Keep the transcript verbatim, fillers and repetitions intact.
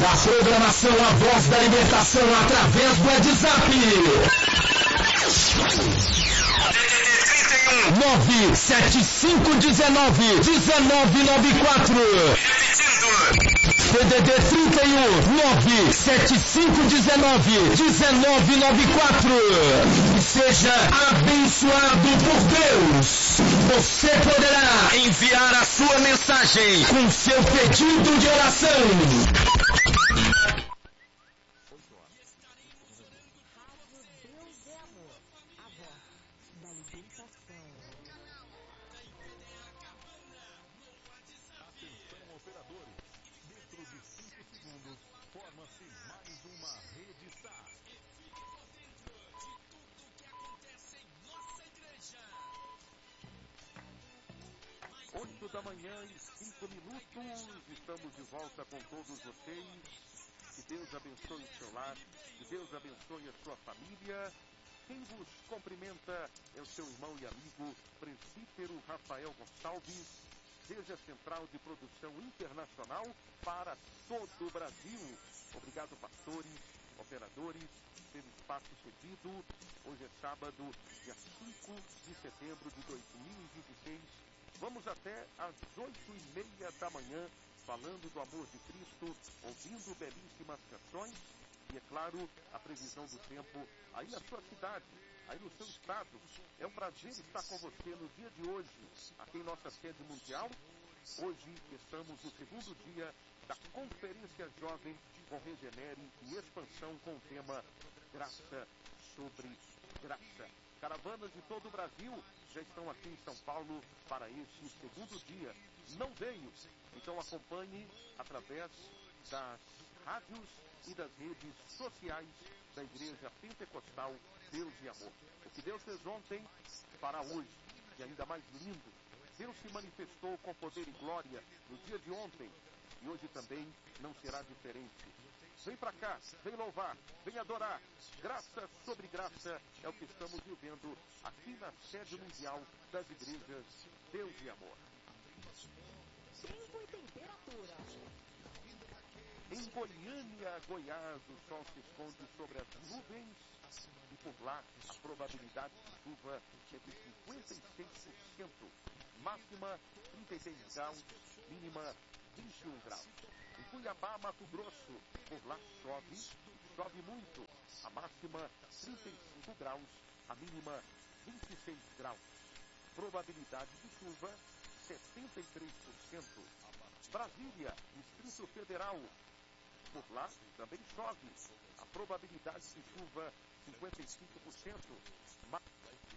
da programação A Voz da Libertação através do WhatsApp. nove sete cinco um nove um nove nove quatro. C D D trinta e um, nove sete cinco um nove um nove nove quatro. Seja abençoado por Deus. Você poderá enviar a sua mensagem com seu pedido de oração. oito da manhã e cinco minutos, estamos de volta com todos vocês. Que Deus abençoe o seu lar, que Deus abençoe a sua família. Quem vos cumprimenta é o seu irmão e amigo, presbítero Rafael Gonçalves, desde a Central de Produção Internacional para todo o Brasil. Obrigado, pastores, operadores, pelo espaço cedido. Hoje é sábado, dia cinco de setembro de dois mil e vinte e seis. Vamos até às oito e meia da manhã, falando do amor de Cristo, ouvindo belíssimas canções e, é claro, a previsão do tempo aí na sua cidade, aí no seu estado. É um prazer estar com você no dia de hoje, aqui em nossa sede mundial. Hoje estamos no segundo dia da Conferência Jovem com Regenere e Expansão com o tema Graça sobre Graça. Caravanas de todo o Brasil já estão aqui em São Paulo para este segundo dia. Não veio? Então acompanhe através das rádios e das redes sociais da Igreja Pentecostal Deus e Amor. O que Deus fez ontem para hoje, e ainda mais lindo, Deus se manifestou com poder e glória no dia de ontem, e hoje também não será diferente. Vem para cá, vem louvar, vem adorar. Graça sobre graça é o que estamos vivendo aqui na sede mundial das igrejas Deus e Amor. Tempo e temperatura. Em Goiânia, Goiás, o sol se esconde sobre as nuvens e por lá a probabilidade de chuva é de cinquenta e seis por cento. Máxima trinta e seis graus, mínima vinte e um graus. Em Cuiabá, Mato Grosso, por lá chove, chove muito. A máxima trinta e cinco graus, a mínima vinte e seis graus. Probabilidade de chuva setenta e três por cento. Brasília, Distrito Federal, por lá também chove. A probabilidade de chuva cinquenta e cinco por cento.